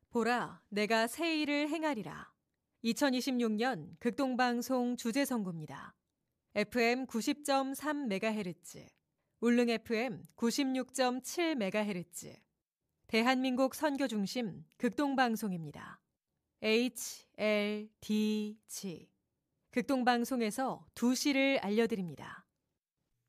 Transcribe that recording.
보라, 내가 새 일을 행하리라. 2026년 극동방송 주제선구입니다. FM 90.3MHz, 울릉 FM 96.7MHz, 대한민국 선교중심 극동방송입니다. HLDG, 극동방송에서 2시를 알려드립니다.